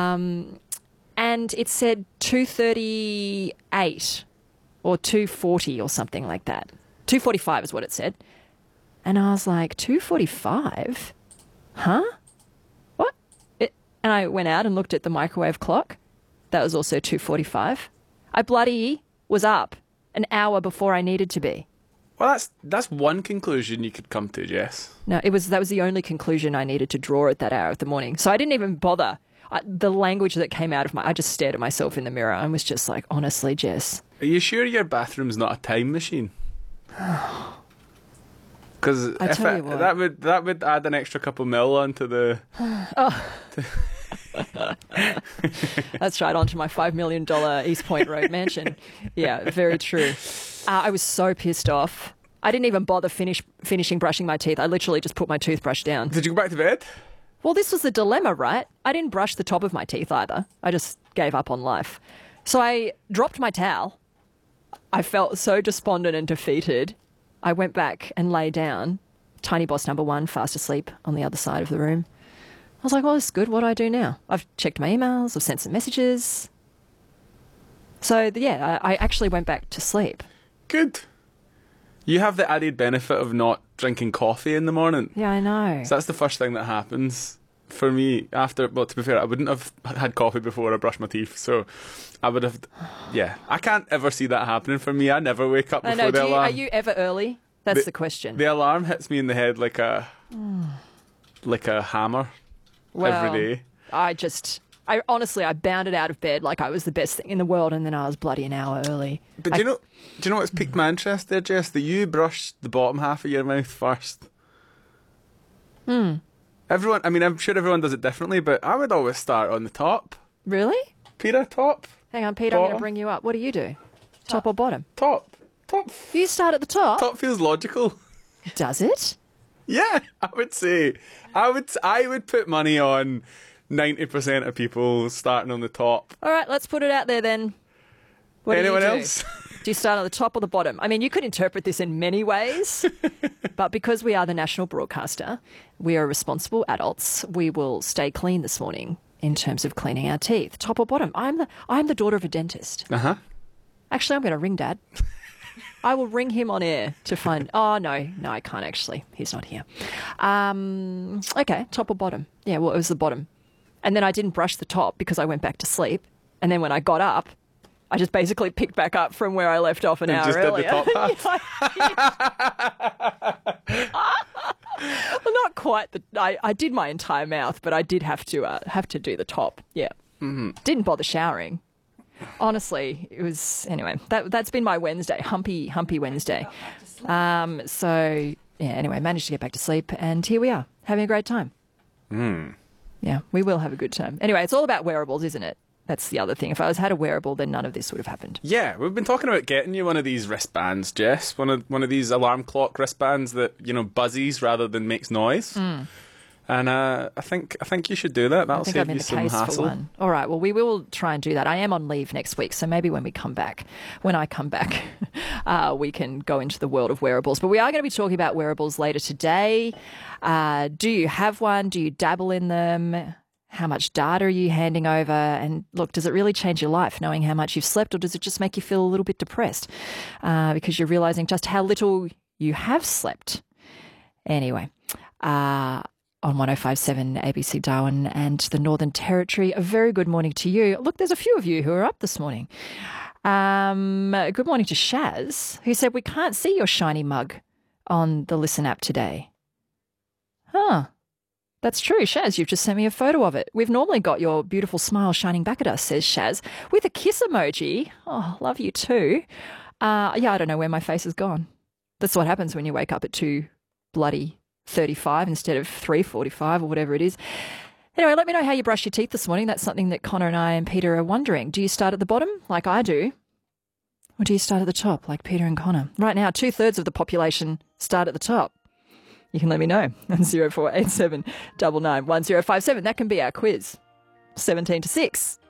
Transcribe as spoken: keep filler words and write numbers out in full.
Um, and it said two thirty-eight or two forty or something like that. two forty-five is what it said. And I was like, two forty-five? Huh? What? It, and I went out and looked at the microwave clock. That was also two forty-five. I bloody was up an hour before I needed to be. Well, that's that's one conclusion you could come to, Jess. No, it was that was the only conclusion I needed to draw at that hour of the morning. So I didn't even bother. I, the language that came out of my... I just stared at myself in the mirror and was just like, honestly, Jess. Are you sure your bathroom's not a time machine? Because that would that would add an extra couple mil onto the... oh. That's right, onto my five million dollars East Point Road mansion. Yeah, very true. Uh, I was so pissed off. I didn't even bother finish finishing brushing my teeth. I literally just put my toothbrush down. Did you go back to bed? Well, this was the dilemma, right? I didn't brush the top of my teeth either. I just gave up on life. So I dropped my towel. I felt so despondent and defeated. I went back and lay down. Tiny boss number one, fast asleep on the other side of the room. I was like, well, this is good. What do I do now? I've checked my emails. I've sent some messages. So, yeah, I, I actually went back to sleep. Good. You have the added benefit of not drinking coffee in the morning. Yeah, I know. So that's the first thing that happens for me after... Well, to be fair, I wouldn't have had coffee before I brushed my teeth. So I would have... Yeah. I can't ever see that happening for me. I never wake up before I know. the Do you, alarm. are you ever early? That's the, the question. The alarm hits me in the head like a... like a hammer. Well, every day. I just, I honestly, I bounded out of bed like I was the best thing in the world, and then I was bloody an hour early. But I, do you know, do you know what's piqued my interest there, Jess? That you brush the bottom half of your mouth first. Hmm. Everyone, I mean, I'm sure everyone does it differently, but I would always start on the top. Really? Peter, top. Hang on, Peter, bottom. I'm going to bring you up. What do you do? Top or bottom? Top. Top. You start at the top. Top feels logical. Does it? Yeah, I would say. I would. I would put money on ninety percent of people starting on the top. All right, let's put it out there then. What Anyone do you do? else? Do you start on the top or the bottom? I mean, you could interpret this in many ways, but because we are the national broadcaster, we are responsible adults. We will stay clean this morning in terms of cleaning our teeth. Top or bottom? I'm the I'm the daughter of a dentist. Uh huh. Actually, I'm going to ring Dad. I will ring him on air to find... Oh, no. No, I can't actually. He's not here. Um, okay, top or bottom? Yeah, well, it was the bottom. And then I didn't brush the top because I went back to sleep. And then when I got up, I just basically picked back up from where I left off an and hour just earlier. Did the top half. Well, not quite. The, I, I did my entire mouth, but I did have to uh, have to do the top. Yeah. Mm-hmm. Didn't bother showering. Honestly, it was... Anyway, that, that's been my Wednesday, humpy, humpy Wednesday. Um, so, yeah, anyway, managed to get back to sleep, and here we are, having a great time. Mm. Yeah, we will have a good time. Anyway, it's all about wearables, isn't it? That's the other thing. If I was had a wearable, then none of this would have happened. Yeah, we've been talking about getting you one of these wristbands, Jess. One of one of these alarm clock wristbands that, you know, buzzes rather than makes noise. Mm. And uh, I think I think you should do that. That'll I think save I'm in you the some case hassle. for one. All right. Well, we will try and do that. I am on leave next week, so maybe when we come back, when I come back, uh, we can go into the world of wearables. But we are going to be talking about wearables later today. Uh, do you have one? Do you dabble in them? How much data are you handing over? And look, does it really change your life knowing how much you've slept, or does it just make you feel a little bit depressed uh, because you're realizing just how little you have slept? Anyway. Uh, on one oh five point seven A B C Darwin and the Northern Territory. A very good morning to you. Look, there's a few of you who are up this morning. Um, good morning to Shaz, who said, we can't see your shiny mug on the Listen app today. Huh. That's true, Shaz. You've just sent me a photo of it. We've normally got your beautiful smile shining back at us, says Shaz, with a kiss emoji. Oh, love you too. Uh, yeah, I don't know where my face has gone. That's what happens when you wake up at two bloody thirty-five instead of three forty-five or whatever it is. Anyway, let me know how you brush your teeth this morning. That's something that Connor and I and Peter are wondering. Do you start at the bottom like I do? Or do you start at the top like Peter and Connor? Right now, two-thirds of the population start at the top. You can let me know on zero four eight seven nine nine one zero five seven. That can be our quiz. seventeen to six.